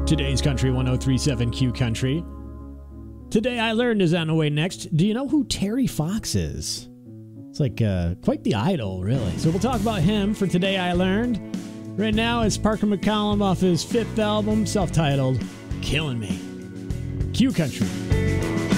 Today's Country 1037 Q Country. Today I Learned is on the way next. Do you know who Terry Fox is? It's like quite the idol, really. So we'll talk about him for Today I Learned. Right now it's Parker McCollum off his 5th album, self-titled Killing Me. Q Country.